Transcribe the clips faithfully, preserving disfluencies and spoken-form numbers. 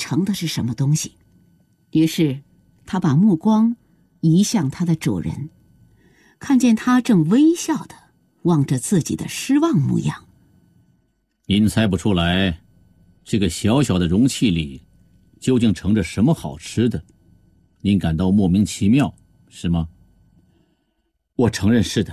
盛的是什么东西。于是他把目光移向他的主人，看见他正微笑地望着自己的失望模样。 您猜不出来这个小小的容器里究竟盛着什么好吃的，您感到莫名其妙，是吗？ 我承认是的。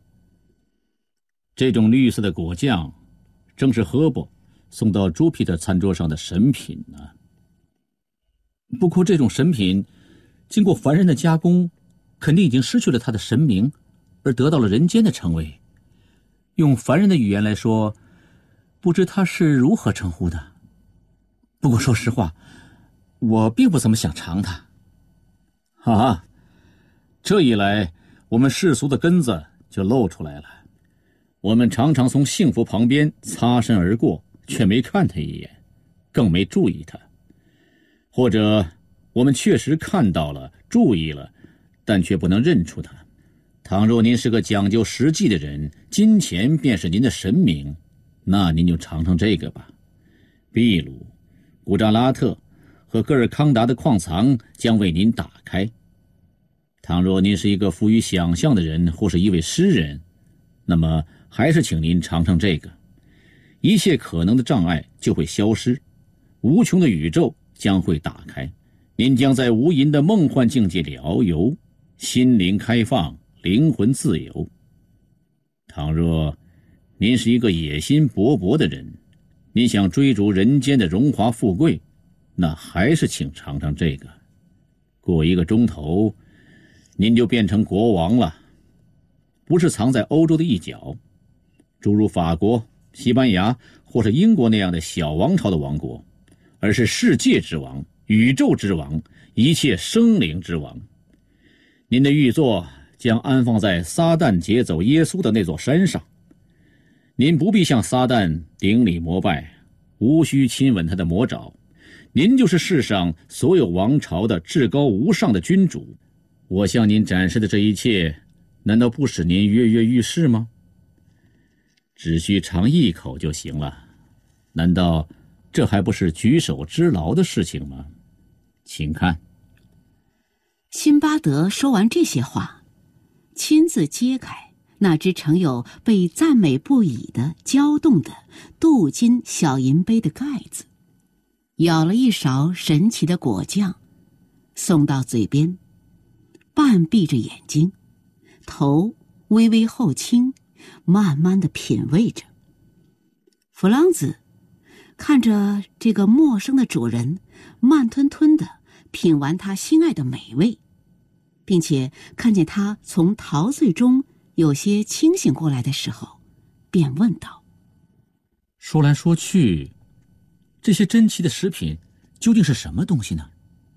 这种绿色的果酱正是赫伯送到朱皮特餐桌上的神品呢。 不过这种神品经过凡人的加工，肯定已经失去了它的神名，而得到了人间的称谓。用凡人的语言来说，不知他是如何称呼的。不过说实话，我并不怎么想尝它。 啊，这一来我们世俗的根子就露出来了。我们常常从幸福旁边擦身而过，却没看他一眼，更没注意他。或者我们确实看到了，注意了，但却不能认出他。倘若您是个讲究实际的人，金钱便是您的神明，那您就尝尝这个吧。秘鲁、古扎拉特和戈尔康达的矿藏将为您打开。倘若您是一个富于想象的人，或是一位诗人，那么还是请您尝尝这个。一切可能的障碍就会消失，无穷的宇宙将会打开，您将在无垠的梦幻境界里遨游，心灵开放，灵魂自由。倘若您是一个野心勃勃的人，您想追逐人间的荣华富贵，那还是请尝尝这个。过一个钟头，您就变成国王了，不是藏在欧洲的一角，诸如法国、西班牙或是英国那样的小王朝的王国，而是世界之王、宇宙之王、一切生灵之王。您的玉座将安放在撒旦劫走耶稣的那座山上，您不必向撒旦顶礼膜拜，无需亲吻他的魔爪，您就是世上所有王朝的至高无上的君主。我向您展示的这一切，难道不使您跃跃欲试吗？只需尝一口就行了，难道这还不是举手之劳的事情吗？请看。 辛巴德说完这些话，亲自揭开那只盛有被赞美不已的骄动的镀金小银杯的盖子，舀了一勺神奇的果酱，送到嘴边，半闭着眼睛，头微微后倾，慢慢地品味着。弗朗兹看着这个陌生的主人慢吞吞地品完他心爱的美味，并且看见他从陶醉中有些清醒过来的时候，便问道： 说来说去，这些珍奇的食品究竟是什么东西呢？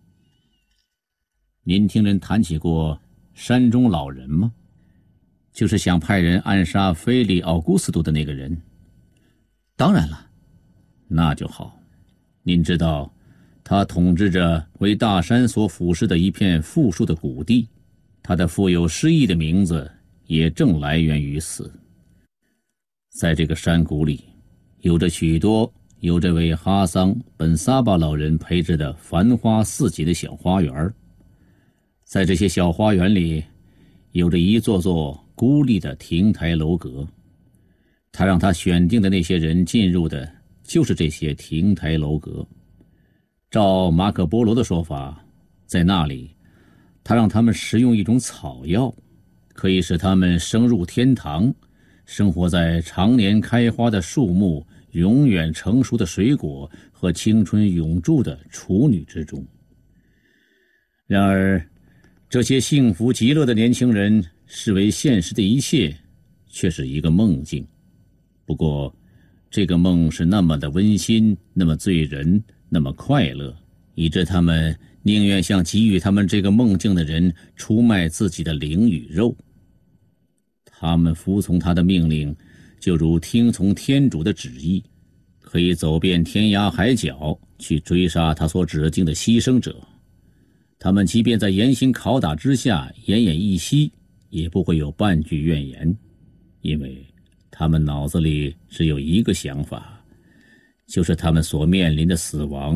您听人谈起过山中老人吗？就是想派人暗杀菲利奥古斯都的那个人。 当然了。 那就好。您知道他统治着为大山所俯视的一片富庶的谷地，他的富有诗意的名字也正来源于此。在这个山谷里，有着许多由这位哈桑本萨巴老人培植的繁花似锦的小花园。在这些小花园里，有着一座座孤立的亭台楼阁。他让他选定的那些人进入的就是这些亭台楼阁。照马可波罗的说法，在那里他让他们食用一种草药，可以使他们升入天堂，生活在常年开花的树木、永远成熟的水果和青春永驻的处女之中。然而这些幸福极乐的年轻人视为现实的一切却是一个梦境。不过这个梦是那么的温馨，那么醉人，那么快乐，以致他们宁愿向给予他们这个梦境的人出卖自己的灵与肉。他们服从他的命令，就如听从天主的旨意，可以走遍天涯海角去追杀他所指定的牺牲者。他们即便在严刑拷打之下奄奄一息，也不会有半句怨言，因为他们脑子里只有一个想法，就是他们所面临的死亡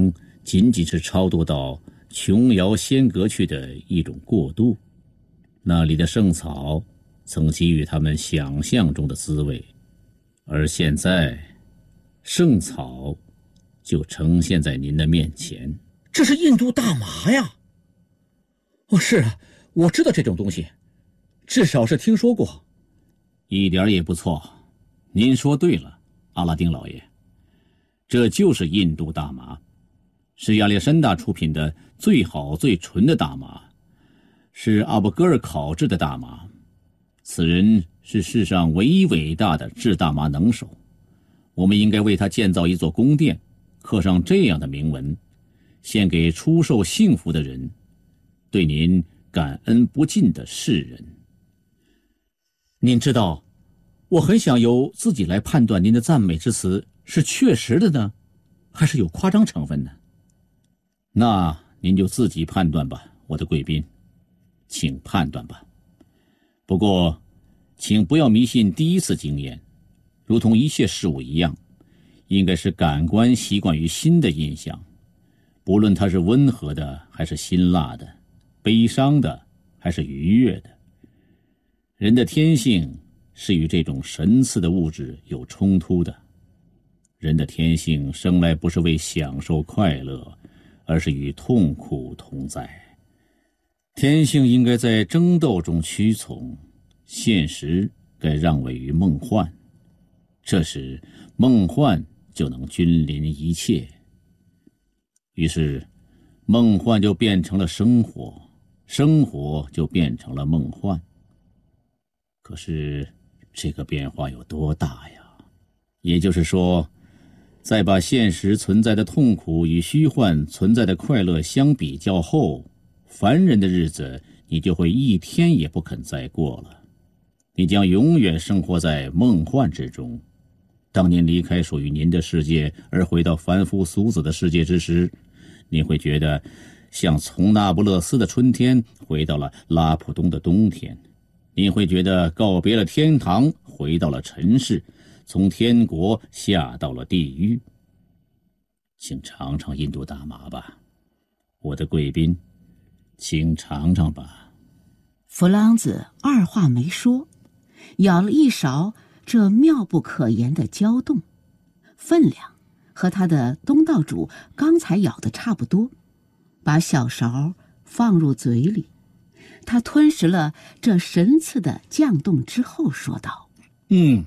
仅仅是超度到琼瑶仙阁去的一种过渡。那里的圣草曾给予他们想象中的滋味，而现在圣草就呈现在您的面前。 这是印度大麻呀！哦，是啊，我知道这种东西，至少是听说过。 一点也不错，您说对了，阿拉丁老爷，这就是印度大麻，是亚历山大出品的最好最纯的大麻，是阿布戈尔烤制的大麻。此人是世上唯一伟大的制大麻能手，我们应该为他建造一座宫殿，刻上这样的铭文，献给出售幸福的人，对您感恩不尽的世人。 您知道，我很想由自己来判断您的赞美之词是确实的呢，还是有夸张成分呢？ 那您就自己判断吧，我的贵宾，请判断吧。不过，请不要迷信第一次经验，如同一切事物一样，应该是感官习惯于新的印象，不论它是温和的还是辛辣的，悲伤的还是愉悦的。人的天性是与这种神赐的物质有冲突的。人的天性生来不是为享受快乐，而是与痛苦同在。天性应该在争斗中屈从，现实该让位于梦幻，这时梦幻就能君临一切。于是梦幻就变成了生活，生活就变成了梦幻。可是这个变化有多大呀？也就是说，在把现实存在的痛苦与虚幻存在的快乐相比较后，凡人的日子你就会一天也不肯再过了，你将永远生活在梦幻之中。当您离开属于您的世界而回到凡夫俗子的世界之时，你会觉得像从那不勒斯的春天回到了拉普东的冬天，你会觉得告别了天堂，回到了尘世，从天国下到了地狱。请尝尝印度大麻吧，我的贵宾，请尝尝吧。 弗朗子二话没说，舀了一勺这妙不可言的胶冻，分量和他的东道主刚才舀的差不多，把小勺放入嘴里。他吞食了这神赐的酱冻之后说道： 嗯，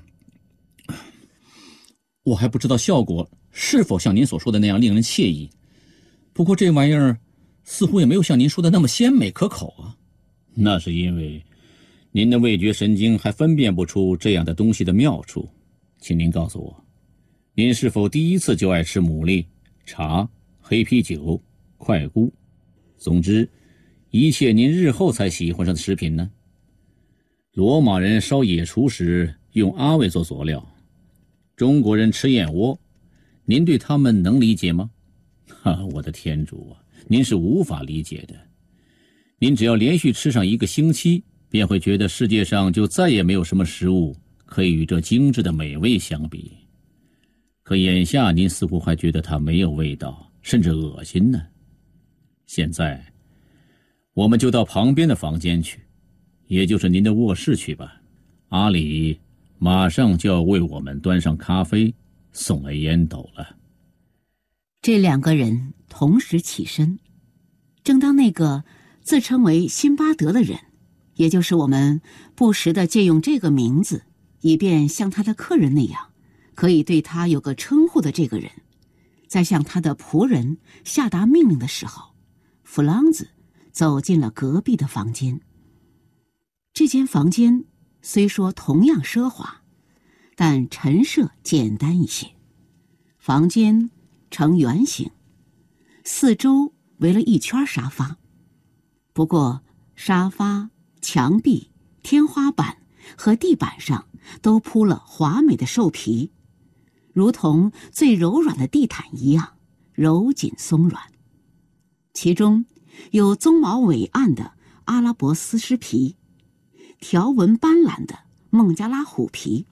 我还不知道效果是否像您所说的那样令人惬意，不过这玩意儿似乎也没有像您说的那么鲜美可口啊。 那是因为您的味觉神经还分辨不出这样的东西的妙处。请您告诉我，您是否第一次就爱吃牡蛎、茶、黑啤酒、快菇，总之一切您日后才喜欢上的食品呢？罗马人烧野厨时用阿魏做佐料，中国人吃燕窝，您对他们能理解吗？哈，我的天主啊，您是无法理解的。您只要连续吃上一个星期，便会觉得世界上就再也没有什么食物可以与这精致的美味相比。可眼下您似乎还觉得它没有味道，甚至恶心呢。现在我们就到旁边的房间去，也就是您的卧室去吧。阿里马上就要为我们端上咖啡，送来烟斗了。 这两个人同时起身，正当那个自称为辛巴德的人，也就是我们不时地借用这个名字，以便像他的客人那样可以对他有个称呼的这个人，在向他的仆人下达命令的时候，弗朗兹走进了隔壁的房间。这间房间虽说同样奢华，但陈设简单一些。房间呈圆形，四周围了一圈沙发，不过沙发、墙壁、天花板和地板上都铺了华美的兽皮，如同最柔软的地毯一样柔紧松软。其中有鬃毛伟岸的阿拉伯丝狮皮，条纹斑斓的孟加拉虎皮，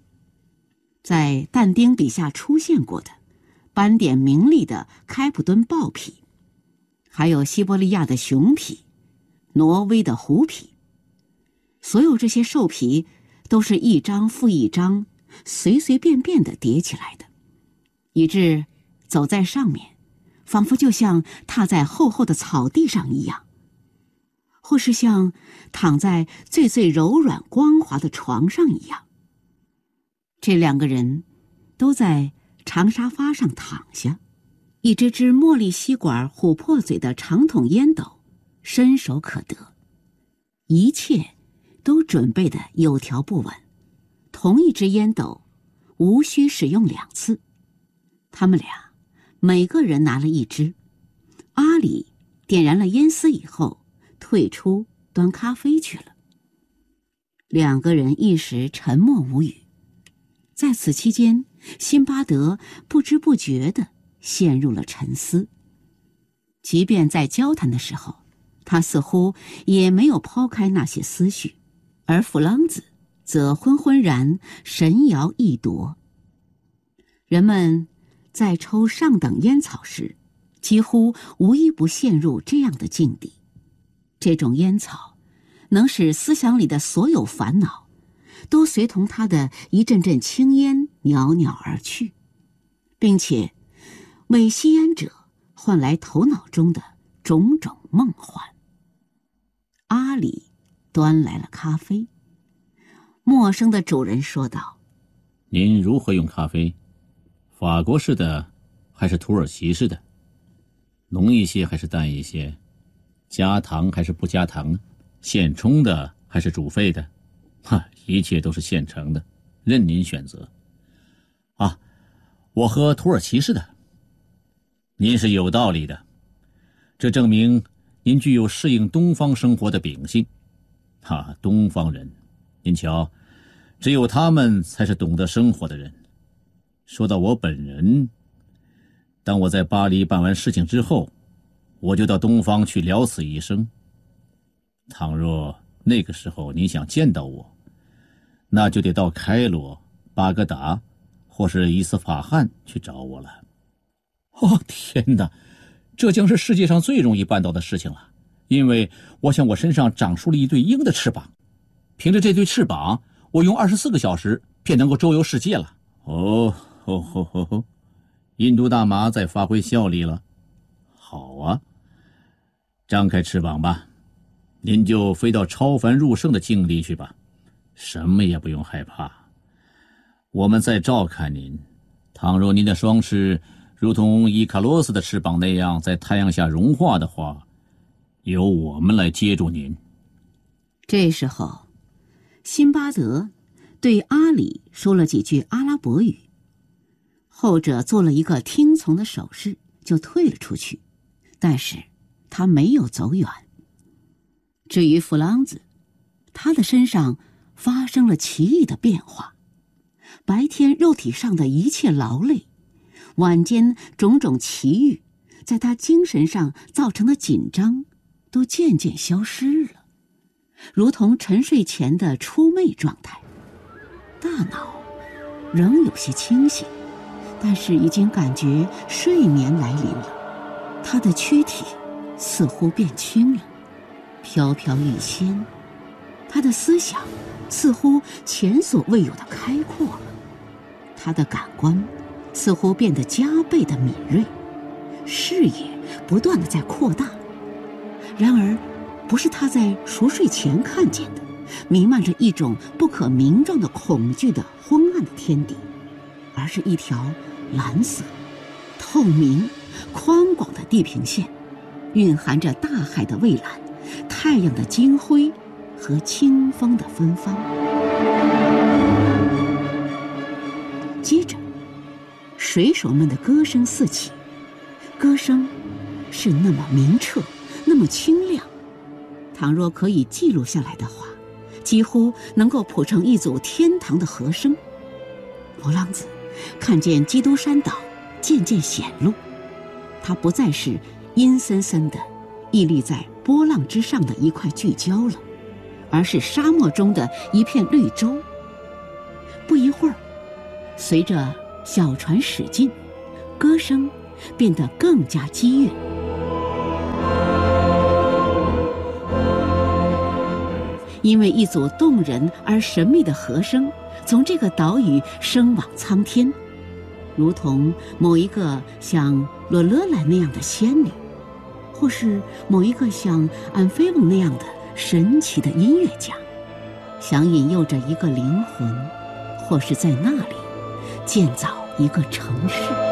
在但丁笔下出现过的斑点明丽的开普敦豹皮， 还有西伯利亚的熊皮、挪威的狐皮。所有这些兽皮都是一张复一张随随便便地叠起来的，以致走在上面仿佛就像踏在厚厚的草地上一样，或是像躺在最最柔软光滑的床上一样。这两个人都在长沙发上躺下，一只只茉莉吸管琥珀嘴的长筒烟斗伸手可得，一切都准备的有条不紊，同一支烟斗无需使用两次。他们俩每个人拿了一支，阿里点燃了烟丝以后退出端咖啡去了。两个人一时沉默无语。在此期间，辛巴德不知不觉地陷入了沉思。即便在交谈的时候，他似乎也没有抛开那些思绪，而弗朗兹则昏昏然神摇意夺。人们在抽上等烟草时，几乎无一不陷入这样的境地。这种烟草能使思想里的所有烦恼都随同他的一阵阵青烟袅袅而去，并且为吸烟者换来头脑中的种种梦幻。阿里端来了咖啡，陌生的主人说道：“ 您如何用咖啡？法国式的还是土耳其式的？浓一些还是淡一些？加糖还是不加糖？现冲的还是煮沸的？哈，一切都是现成的，任您选择。啊，我喝土耳其式的。您是有道理的，这证明您具有适应东方生活的秉性。哈，东方人，您瞧，只有他们才是懂得生活的人。说到我本人，当我在巴黎办完事情之后，我就到东方去了此一生。倘若那个时候你想见到我，那就得到开罗、巴格达或是伊斯法罕去找我了。 哦，天哪，这将是世界上最容易办到的事情了，因为我想我身上长出了一对鹰的翅膀，凭着这对翅膀，我用二十四个小时便能够周游世界了。 哦吼吼吼吼，印度大麻在发挥效力了。好啊，张开翅膀吧，您就飞到超凡入圣的境地去吧，什么也不用害怕。我们在照看您，倘若您的双翅如同伊卡洛斯的翅膀那样在太阳下融化的话，由我们来接住您。 这时候，辛巴德对阿里说了几句阿拉伯语，后者做了一个听从的手势，就退了出去，但是他没有走远。至于弗朗兹，他的身上发生了奇异的变化，白天肉体上的一切劳累，晚间种种奇遇，在他精神上造成的紧张都渐渐消失了，如同沉睡前的初寐状态。大脑仍有些清醒，但是已经感觉睡眠来临了。他的躯体似乎变轻了，飘飘欲仙。他的思想似乎前所未有的开阔了，他的感官似乎变得加倍的敏锐，视野不断的在扩大。然而不是他在熟睡前看见的弥漫着一种不可名状的恐惧的昏暗的天地，而是一条蓝色、透明、宽广的地平线，蕴含着大海的蔚蓝、太阳的金辉和清风的芬芳。接着，水手们的歌声四起，歌声是那么明澈，那么清亮，倘若可以记录下来的话，几乎能够谱成一组天堂的和声。弗朗兹看见基督山岛渐渐显露，它不再是阴森森的屹立在波浪之上的一块巨礁了，而是沙漠中的一片绿洲。不一会儿，随着小船驶近，歌声变得更加激越。 因为一组动人而神秘的和声从这个岛屿声往苍天，如同某一个像罗勒兰那样的仙女，或是某一个像安菲翁那样的神奇的音乐家，想引诱着一个灵魂，或是在那里建造一个城市。